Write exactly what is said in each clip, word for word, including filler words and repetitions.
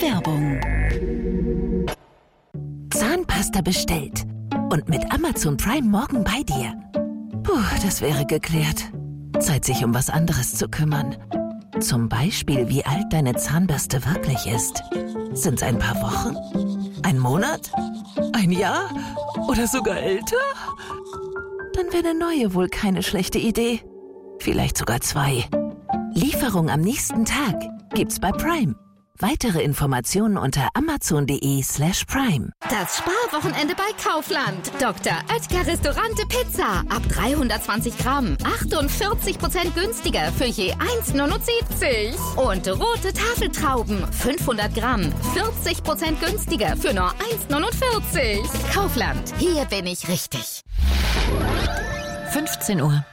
Werbung. Zahnpasta bestellt. Und mit Amazon Prime morgen bei dir. Puh, das wäre geklärt. Zeit, sich um was anderes zu kümmern. Zum Beispiel, wie alt deine Zahnbürste wirklich ist. Sind's ein paar Wochen? Ein Monat? Ein Jahr? Oder sogar älter? Dann wäre eine neue wohl keine schlechte Idee. Vielleicht sogar zwei. Lieferung am nächsten Tag gibt's bei Prime. Weitere Informationen unter amazon.de slash prime. Das Sparwochenende bei Kaufland. Doktor Oetker Restaurante Pizza. Ab dreihundertzwanzig Gramm. achtundvierzig Prozent günstiger für je eins neunundsiebzig. Und rote Tafeltrauben. fünfhundert Gramm. vierzig Prozent günstiger für nur eins neunundvierzig. Kaufland. Hier bin ich richtig. fünfzehn Uhr.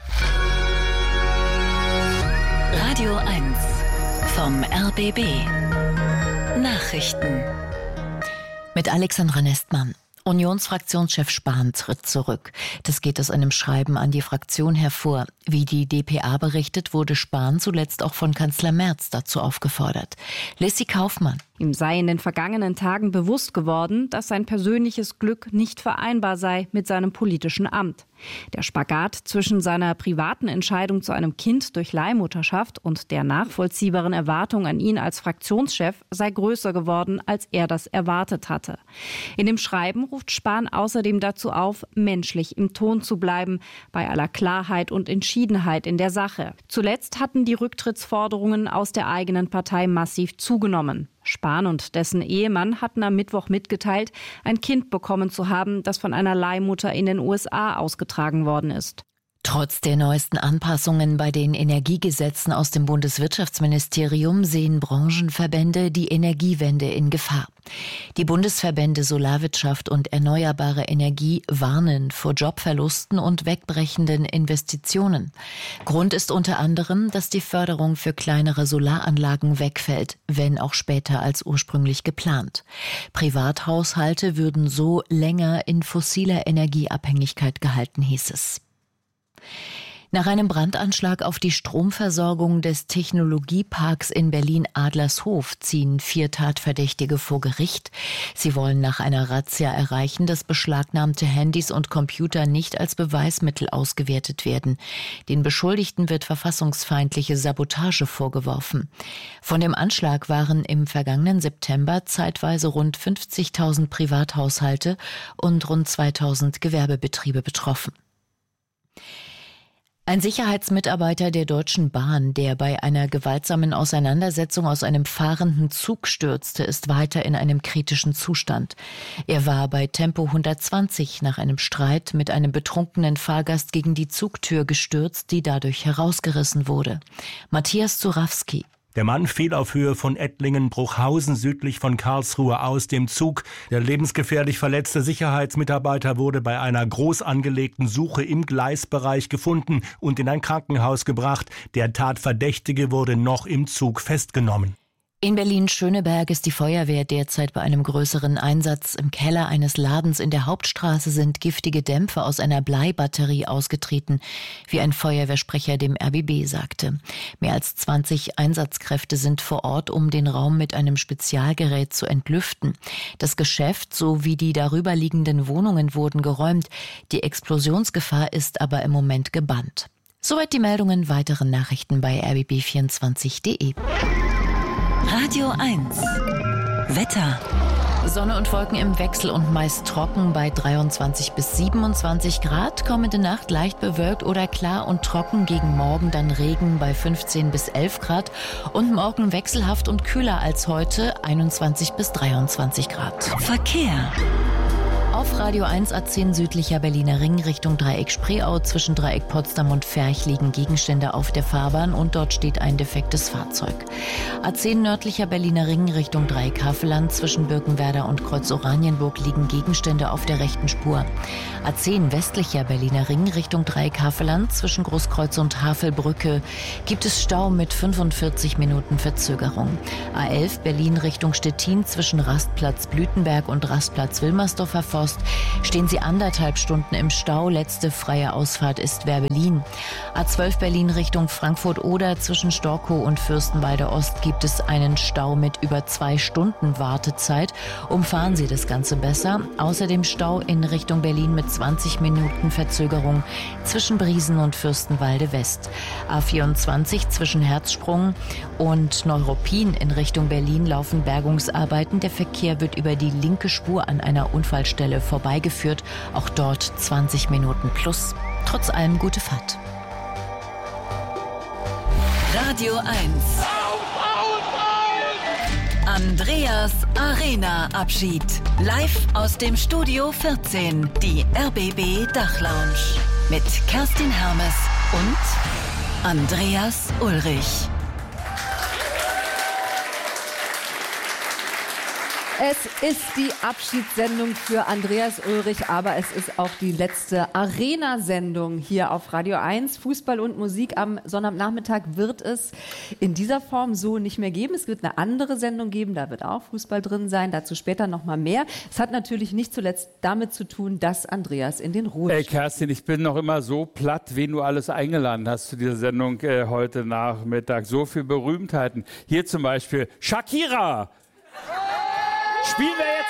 Radio eins vom R B B. Nachrichten. Mit Alexandra Nestmann. Unionsfraktionschef Spahn tritt zurück. Das geht aus einem Schreiben an die Fraktion hervor. Wie die d p a berichtet, wurde Spahn zuletzt auch von Kanzler Merz dazu aufgefordert. Lissy Kaufmann. Ihm sei in den vergangenen Tagen bewusst geworden, dass sein persönliches Glück nicht vereinbar sei mit seinem politischen Amt. Der Spagat zwischen seiner privaten Entscheidung zu einem Kind durch Leihmutterschaft und der nachvollziehbaren Erwartung an ihn als Fraktionschef sei größer geworden, als er das erwartet hatte. In dem Schreiben ruft Spahn außerdem dazu auf, menschlich im Ton zu bleiben, bei aller Klarheit und Entschiedenheit in der Sache. Zuletzt hatten die Rücktrittsforderungen aus der eigenen Partei massiv zugenommen. Spahn und dessen Ehemann hatten am Mittwoch mitgeteilt, ein Kind bekommen zu haben, das von einer Leihmutter in den U S A ausgetragen worden ist. Trotz der neuesten Anpassungen bei den Energiegesetzen aus dem Bundeswirtschaftsministerium sehen Branchenverbände die Energiewende in Gefahr. Die Bundesverbände Solarwirtschaft und Erneuerbare Energie warnen vor Jobverlusten und wegbrechenden Investitionen. Grund ist unter anderem, dass die Förderung für kleinere Solaranlagen wegfällt, wenn auch später als ursprünglich geplant. Privathaushalte würden so länger in fossiler Energieabhängigkeit gehalten, hieß es. Nach einem Brandanschlag auf die Stromversorgung des Technologieparks in Berlin-Adlershof ziehen vier Tatverdächtige vor Gericht. Sie wollen nach einer Razzia erreichen, dass beschlagnahmte Handys und Computer nicht als Beweismittel ausgewertet werden. Den Beschuldigten wird verfassungsfeindliche Sabotage vorgeworfen. Von dem Anschlag waren im vergangenen September zeitweise rund fünfzigtausend Privathaushalte und rund zweitausend Gewerbebetriebe betroffen. Ein Sicherheitsmitarbeiter der Deutschen Bahn, der bei einer gewaltsamen Auseinandersetzung aus einem fahrenden Zug stürzte, ist weiter in einem kritischen Zustand. Er war bei Tempo hundertzwanzig nach einem Streit mit einem betrunkenen Fahrgast gegen die Zugtür gestürzt, die dadurch herausgerissen wurde. Matthias Zurawski. Der Mann fiel auf Höhe von Ettlingen-Bruchhausen südlich von Karlsruhe aus dem Zug. Der lebensgefährlich verletzte Sicherheitsmitarbeiter wurde bei einer groß angelegten Suche im Gleisbereich gefunden und in ein Krankenhaus gebracht. Der Tatverdächtige wurde noch im Zug festgenommen. In Berlin-Schöneberg ist die Feuerwehr derzeit bei einem größeren Einsatz. Im Keller eines Ladens in der Hauptstraße sind giftige Dämpfe aus einer Bleibatterie ausgetreten, wie ein Feuerwehrsprecher dem R B B sagte. Mehr als zwanzig Einsatzkräfte sind vor Ort, um den Raum mit einem Spezialgerät zu entlüften. Das Geschäft sowie die darüberliegenden Wohnungen wurden geräumt. Die Explosionsgefahr ist aber im Moment gebannt. Soweit die Meldungen. Weitere Nachrichten bei r b b vierundzwanzig punkt de. Radio eins. Wetter. Sonne und Wolken im Wechsel und meist trocken bei dreiundzwanzig bis siebenundzwanzig Grad. Kommende Nacht leicht bewölkt oder klar und trocken, gegen Morgen dann Regen bei fünfzehn bis elf Grad. Und morgen wechselhaft und kühler als heute, einundzwanzig bis dreiundzwanzig Grad. Verkehr. Auf Radio eins A zehn südlicher Berliner Ring Richtung Dreieck Spreeau. Zwischen Dreieck Potsdam und Ferch liegen Gegenstände auf der Fahrbahn und dort steht ein defektes Fahrzeug. A zehn nördlicher Berliner Ring Richtung Dreieck Havelland. Zwischen Birkenwerder und Kreuz Oranienburg liegen Gegenstände auf der rechten Spur. A zehn westlicher Berliner Ring Richtung Dreieck Havelland. Zwischen Großkreuz und Havelbrücke gibt es Stau mit fünfundvierzig Minuten Verzögerung. A elf Berlin Richtung Stettin. Zwischen Rastplatz Blütenberg und Rastplatz Wilmersdorf erfolgt Forst stehen sie anderthalb Stunden im Stau. Letzte freie Ausfahrt ist Werbelin. A zwölf Berlin Richtung Frankfurt-Oder zwischen Storkow und Fürstenwalde Ost gibt es einen Stau mit über zwei Stunden Wartezeit. Umfahren Sie das Ganze besser. Außerdem Stau in Richtung Berlin mit zwanzig Minuten Verzögerung zwischen Briesen und Fürstenwalde West. A vierundzwanzig zwischen Herzsprung und Neuruppin in Richtung Berlin laufen Bergungsarbeiten. Der Verkehr wird über die linke Spur an einer Unfallstelle vorbeigeführt. Auch dort zwanzig Minuten plus. Trotz allem gute Fahrt. Radio eins. Andreas Arena-Abschied. Live aus dem Studio vierzehn. Die R B B Dachlounge. Mit Kerstin Hermes und Andreas Ulrich. Es ist die Abschiedssendung für Andreas Ulrich, aber es ist auch die letzte Arena-Sendung hier auf Radio eins. Fußball und Musik am Sonnabendnachmittag wird es in dieser Form so nicht mehr geben. Es wird eine andere Sendung geben, da wird auch Fußball drin sein, dazu später noch mal mehr. Es hat natürlich nicht zuletzt damit zu tun, dass Andreas in den Ruhestand. Ey Kerstin, ich bin noch immer so platt, wen du alles eingeladen hast zu dieser Sendung äh, heute Nachmittag. So viele Berühmtheiten. Hier zum Beispiel Shakira. Spielen wir jetzt